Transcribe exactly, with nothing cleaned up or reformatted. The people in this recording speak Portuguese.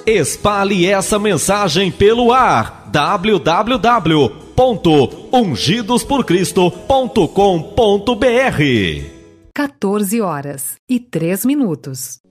Espalhe essa mensagem pelo ar. w w w ponto ungidos por cristo ponto com ponto b r. quatorze horas e três minutos.